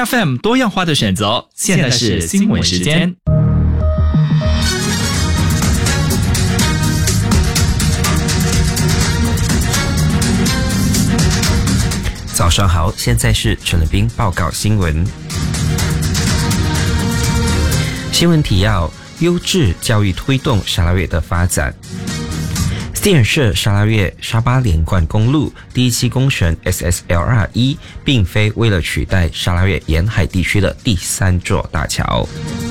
FM 多样化的选择，现在是新闻时间。 早上好，现在是陈乐斌报告新闻。新闻提要：优质教育推动沙拉越的发展。电设沙拉越沙巴连贯公路第一期工程 SSLR1 并非为了取代沙拉越沿海地区的第3座大桥。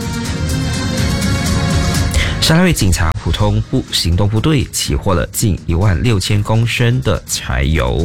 沙拉越警察普通部行动部队起获了近16000公升的柴油。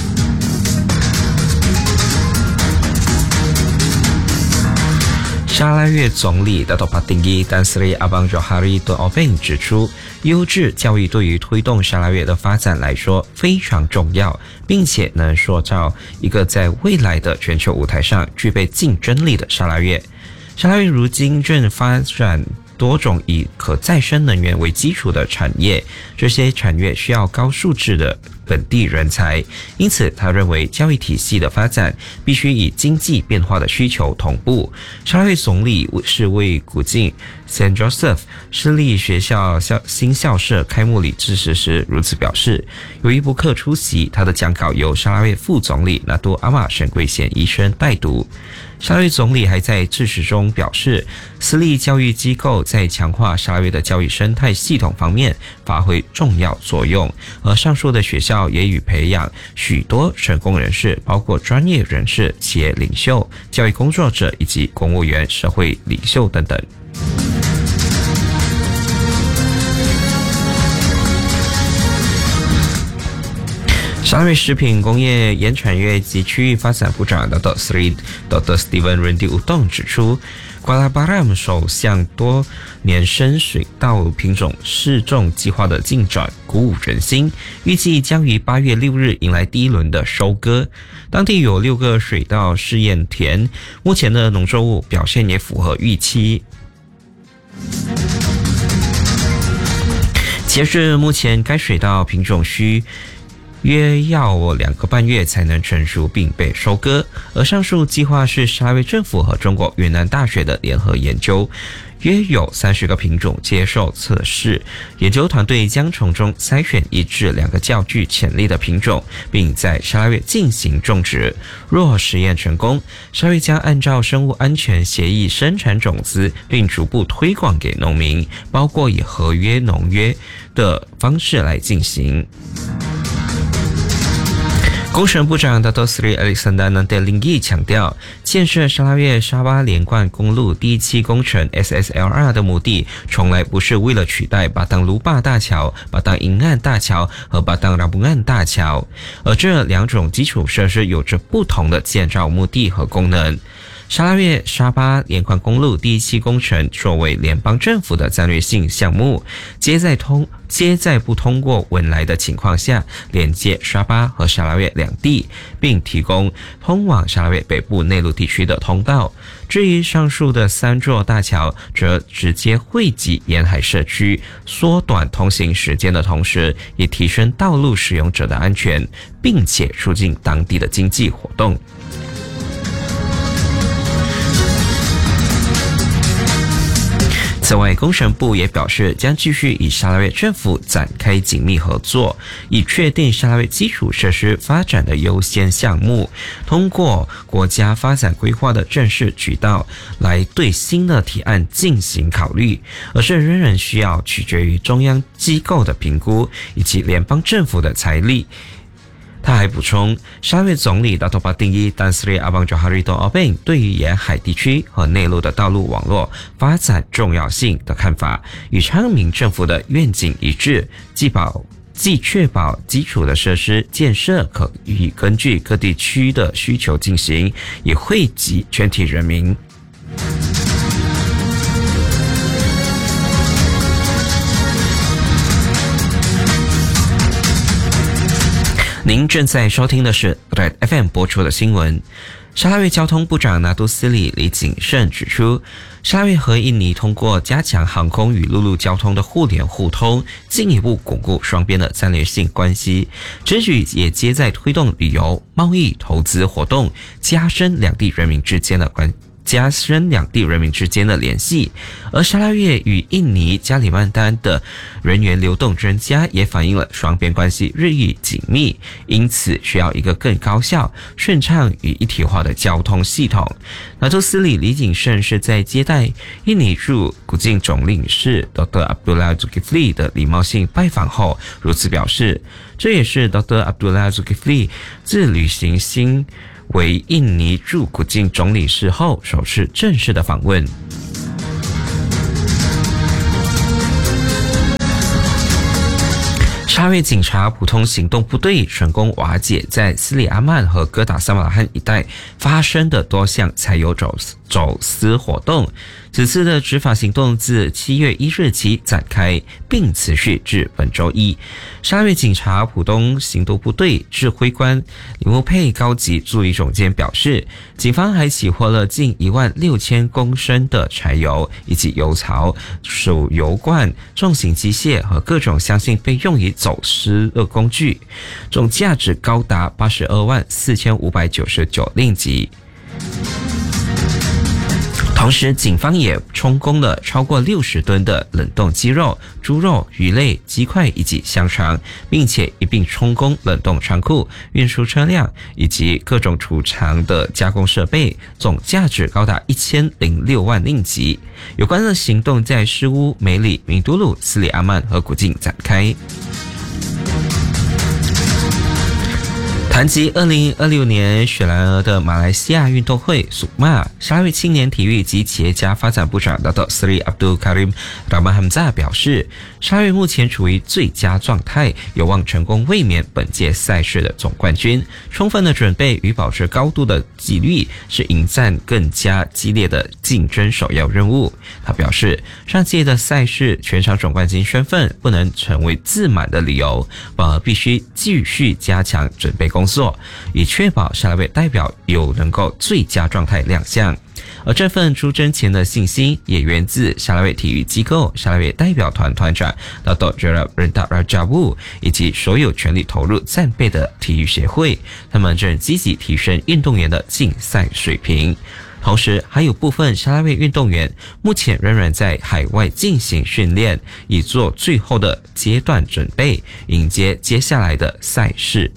沙拉越总理Dato' Patinggi Tan Sri Abang Johari Tun Obeng 指出，优质教育对于推动沙拉越的发展来说非常重要，并且能塑造一个在未来的全球舞台上具备竞争力的沙拉越。沙拉越如今正发展多种以可再生能源为基础的产业，这些产业需要高素质的本地人才，因此他认为教育体系的发展必须与经济变化的需求同步。沙拉越总理是为古晋 Saint Joseph 私立学校新校舍开幕礼致辞时如此表示。由于不克出席，他的讲稿由沙拉越副总理纳都阿玛沈贵贤医生代读。沙拉越总理还在致辞中表示，私立教育机构在强化沙拉越的教育生态系统方面发挥重要作用，而上述的学校也已培养许多成功人士，包括专业人士、企业领袖、教育工作者以及公务员、社会领袖等等。沙拉越食品工业研产业及区域发展部长Dr. Steven Randy Udong 指出，Kuala Baram 首项多年深水稻品种试种计划的进展鼓舞人心，预计将于8月6日迎来第一轮的收割。当地有6个水稻试验田，目前的农作物表现也符合预期。截至目前，该水稻品种约要2个半月才能成熟并被收割，而上述计划是沙拉越政府和中国云南大学的联合研究，约有30个品种接受测试。研究团队将从中筛选1至2个较具潜力的品种，并在沙拉越进行种植。若实验成功，沙拉越将按照生物安全协议生产种子，并逐步推广给农民，包括以合约农约的方式来进行。工程部长Dato' Sri Alexander Nandelingi 强调，建设沙拉越沙巴连贯公路第一期工程 SSLR 的目的，从来不是为了取代巴当卢坝大桥、巴当银岸大桥和巴当拉布岸大桥，而这2种基础设施有着不同的建造目的和功能。沙拉越沙巴连贯公路第一期工程作为联邦政府的战略性项目，皆在不通过文莱的情况下连接沙巴和沙拉越两地，并提供通往沙拉越北部内陆地区的通道。至于上述的3座大桥，则直接汇集沿海社区，缩短通行时间的同时，也提升道路使用者的安全，并且促进当地的经济活动。此外，工程部也表示，将继续与沙拉越政府展开紧密合作，以确定沙拉越基础设施发展的优先项目，通过国家发展规划的正式渠道来对新的提案进行考虑，而这仍然需要取决于中央机构的评估以及联邦政府的财力。他还补充，沙拉越总理Dato' Patinggi Tan Sri Abang Johari Tun Obeng 对于沿海地区和内陆的道路网络发展重要性的看法，与昌明政府的愿景一致，既确保基础的设施建设可以根据各地区的需求进行，也惠及全体人民。您正在收听的是 Red FM 播出的新闻。 沙拉越交通部长拿督斯里李景胜指出，沙拉越和印尼通过加强航空与陆路交通的互联互通，进一步巩固双边的战略性关系。此举也皆在推动旅游、贸易、投资活动，加深两地人民之间的联系，而沙拉越与印尼加里曼丹的人员流动增加，也反映了双边关系日益紧密，因此需要一个更高效、顺畅与一体化的交通系统。拿督斯里李景胜是在接待印尼驻古晋总领事 Dr. Abdullah Zulkifli 的礼貌性拜访后如此表示，这也是 Dr. Abdullah Zulkifli 自履行新为印尼驻古晋总领事后首次正式的访问。沙拉越警察普通行动部队成功瓦解在斯里阿曼和哥打萨马拉罕一带发生的多项柴油走私活动。此次的执法行动自7月1日起展开，并持续至本周一。沙拉越警察普通行动部队指挥官李木佩高级助理总监表示，警方还起获了近16000公升的柴油，以及油槽、手油罐、重型机械和各种相信被用于走私的工具，总价值高达824599令吉。同时，警方也充公了超过60吨的冷冻鸡肉、猪肉、鱼类、鸡块以及香肠，并且一并充公冷冻仓库、运输车辆以及各种储藏的加工设备，总价值高达1006万令吉。有关的行动在施乌、梅里、明都鲁、斯里阿曼和古晋展开。谈及2026年雪兰莪的马来西亚运动会SUKMA，沙拉越青年体育及企业家发展部长 Datuk Seri Abdul Karim Rahman Hamzah 表示，沙拉越目前处于最佳状态，有望成功卫冕本届赛事的总冠军。充分的准备与保持高度的纪律是迎战更加激烈的竞争首要任务。他表示，上届的赛事全场总冠军身份不能成为自满的理由，反而必须继续加强准备工作，以确保沙拉越代表有能够最佳状态亮相。而这份出征前的信心也源自沙拉越体育机构、沙拉越代表团团长 Dato' Gerald Rentak Rajawu 以及所有全力投入战备的体育协会，他们正积极提升运动员的竞赛水平。同时，还有部分沙拉越运动员目前仍然在海外进行训练，以做最后的阶段准备，迎接接下来的赛事。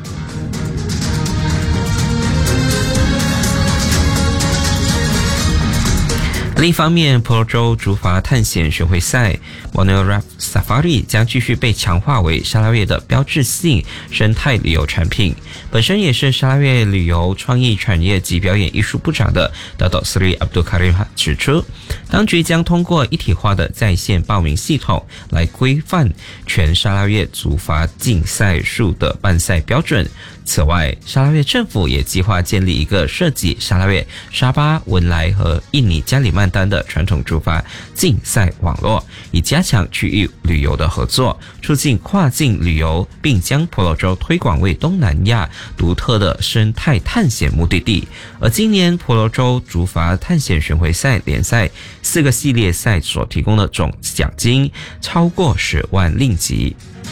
另一方面，婆罗洲竹筏探险巡回赛 Borneo Rough Safari 将继续被强化为沙拉越的标志性生态旅游产品。本身也是沙拉越旅游创意产业及表演艺术部长的 Dato' Seri Abdul Karim 指出，当局将通过一体化的在线报名系统来规范全沙拉越竹筏竞赛数的办赛标准。此外，沙拉越政府也计划建立一个涉及沙拉越、沙巴、文莱和印尼加里曼丹的传统竹筏竞赛网络，以加强区域旅游的合作，促进跨境旅游，并将婆罗洲推广为东南亚独特的生态探险目的地。而今年婆罗洲竹筏探险巡回赛联赛4个系列赛所提供的总奖金超过10万令吉。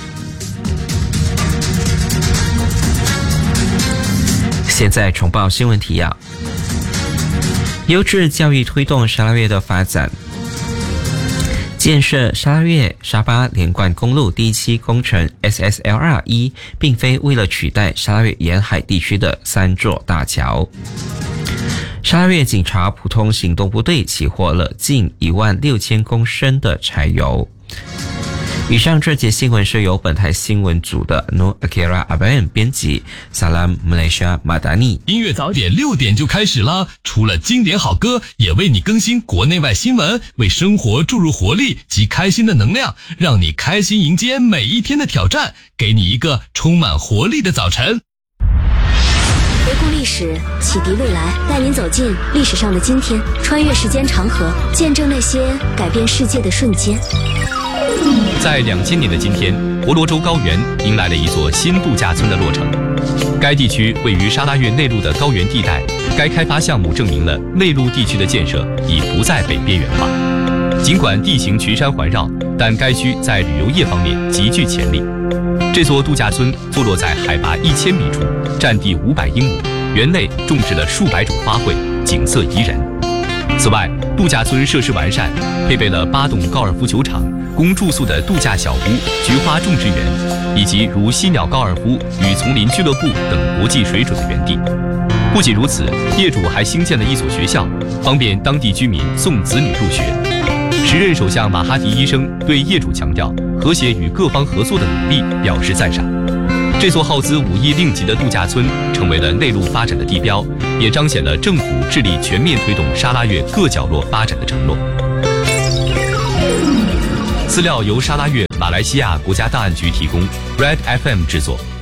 现在重报新闻提要：优质教育推动沙拉越的发展。建设沙拉越沙巴连贯公路第一期工程 SSLR1 并非为了取代沙拉越沿海地区的3座大桥。沙拉越警察普通行动部队起获了近16000公升的柴油。以上这节新闻是由本台新闻组的 Nur Akira Abayan 编辑 Salam Malaysia Madani。 音乐早点6点就开始了，除了经典好歌，也为你更新国内外新闻，为生活注入活力及开心的能量，让你开心迎接每一天的挑战，给你一个充满活力的早晨。 回顾历史，启迪未来，带您走进历史上的今天，穿越时间长河，见证那些改变世界的瞬间。 在2000年的今天，婆罗洲高原迎来了一座新度假村的落成。 该地区位于沙拉越内陆的高原地带，该开发项目证明了内陆地区的建设已不再被边缘化。尽管地形群山环绕，但该区在旅游业方面极具潜力。这座度假村坐落在海拔1000米处，占地500英亩，园内种植了数百种花卉，景色宜人。此外，度假村设施完善，配备了8栋高尔夫球场、供住宿的度假小屋、菊花种植园，以及如犀鸟高尔夫与丛林俱乐部等国际水准的园地。不仅如此，业主还兴建了一所学校，方便当地居民送子女入学。时任首相马哈迪医生对业主强调和谐与各方合作的努力表示赞赏。这座耗资5亿令吉的度假村成为了内陆发展的地标，也彰显了政府致力全面推动沙拉越各角落发展的承诺。资料由沙拉越马来西亚国家档案局提供 ，Red FM 制作。